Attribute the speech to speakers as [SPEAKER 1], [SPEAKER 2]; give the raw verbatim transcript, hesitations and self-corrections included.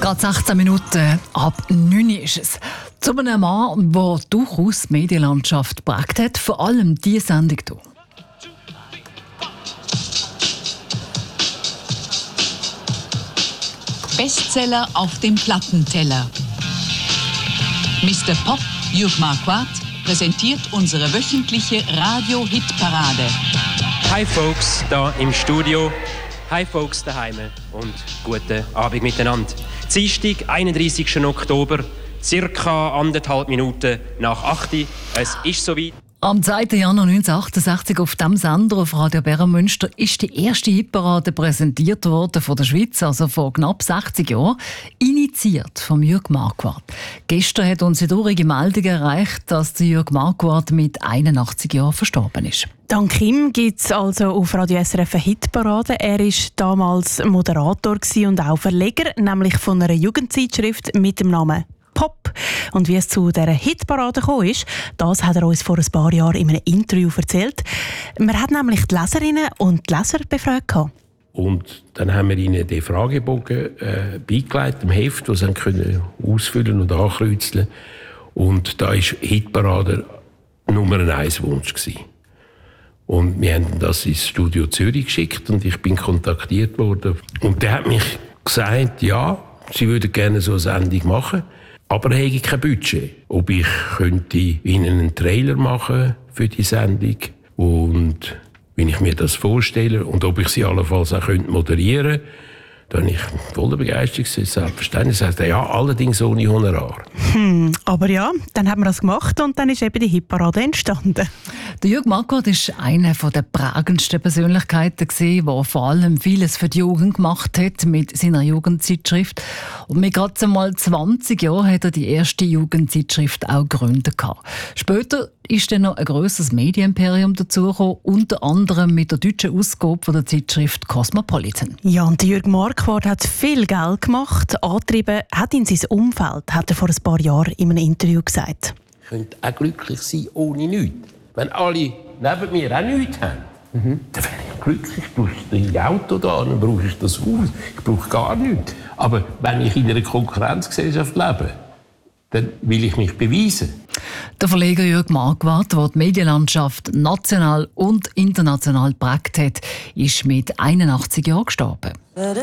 [SPEAKER 1] Gerade sechzehn Minuten ab neun ist es. Zu einem Mann, der durchaus die Medienlandschaft geprägt hat, vor allem diese Sendung hier.
[SPEAKER 2] Bestseller auf dem Plattenteller. Mister Pop, Jürg Marquardt, präsentiert unsere wöchentliche Radio-Hit-Parade.
[SPEAKER 3] Hi Folks, da im Studio. Hi Folks daheim und guten Abend miteinander. Dienstag, einunddreißigsten Oktober, circa anderthalb Minuten nach acht. Es ist soweit.
[SPEAKER 1] Am zweiten Januar neunzehnhundertachtundsechzig auf diesem Sender auf Radio Bern Münster ist die erste Hitparade präsentiert worden von der Schweiz, also vor knapp sechzig Jahren, initiiert von Jürg Marquardt. Gestern hat uns die traurige Meldung erreicht, dass der Jürg Marquardt mit einundachtzig Jahren verstorben ist.
[SPEAKER 4] Dank ihm gibt es also auf Radio S R F eine Hitparade. Er war damals Moderator und auch Verleger, nämlich von einer Jugendzeitschrift mit dem Namen Pop. Und wie es zu dieser Hitparade gekommen ist, das hat er uns vor ein paar Jahren in einem Interview erzählt. Man hat nämlich die Leserinnen und die Leser befragt.
[SPEAKER 5] Und dann haben wir ihnen den Fragebogen äh, beigelegt, im Heft, das sie können ausfüllen und ankreuzeln. Und da war Hitparade Nummer eins Wunsch gewesen. Und wir haben das ins Studio Zürich geschickt und ich bin kontaktiert worden. Und der hat mich gesagt, ja, sie würden gerne so eine Sendung machen. Aber er hätte kein Budget. Ob ich könnte ihnen einen Trailer machen für die Sendung und wie ich mir das vorstelle und ob ich sie allenfalls auch moderieren könnte. Da war ich voller Begeisterung. Selbstverständlich sagte er, ja, allerdings ohne Honorar.
[SPEAKER 4] Hm, aber ja, dann haben wir das gemacht und dann ist eben die Hitparade entstanden.
[SPEAKER 1] Der Jürg Marquardt war eine der prägendsten Persönlichkeiten, der vor allem vieles für die Jugend gemacht hat mit seiner Jugendzeitschrift. Und mit gerade einmal zwanzig Jahren hat er die erste Jugendzeitschrift auch gegründet. Später ist dann noch ein grosses Medienimperium dazugekommen, unter anderem mit der deutschen Ausgabe der Zeitschrift Cosmopolitan.
[SPEAKER 4] Ja, und Jürg Marquardt hat viel Geld gemacht. Angetrieben hat ihn sein Umfeld, hat er vor ein paar Jahren in einem Interview gesagt.
[SPEAKER 5] Ich könnte auch glücklich sein ohne nichts. Wenn alle neben mir auch nichts haben, mhm. dann wäre ich glücklich. Ich brauche das Auto da, dann brauche ich das Haus. Ich brauche gar nichts. Aber wenn ich in einer Konkurrenzgesellschaft lebe, dann will ich mich beweisen.
[SPEAKER 1] Der Verleger Jürg Marquardt, der die Medienlandschaft national und international geprägt hat, ist mit einundachtzig Jahren gestorben.